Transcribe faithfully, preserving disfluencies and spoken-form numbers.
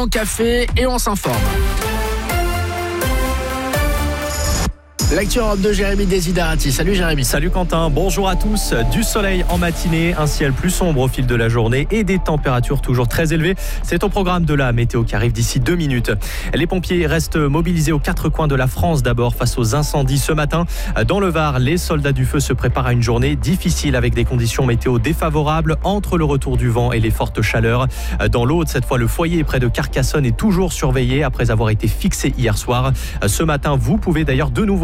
moment café et on s'informe. L'actu Europe de Jérémy Desiderati. Salut Jérémy. Salut Quentin, bonjour à tous. Du soleil en matinée, un ciel plus sombre au fil de la journée et des températures toujours très élevées. C'est au programme de la météo qui arrive d'ici deux minutes. Les pompiers restent mobilisés aux quatre coins de la France d'abord face aux incendies ce matin. Dans le Var, les soldats du feu se préparent à une journée difficile avec des conditions météo défavorables entre le retour du vent et les fortes chaleurs. Dans l'Aude, cette fois, le foyer près de Carcassonne est toujours surveillé après avoir été fixé hier soir. Ce matin, vous pouvez d'ailleurs de nouveau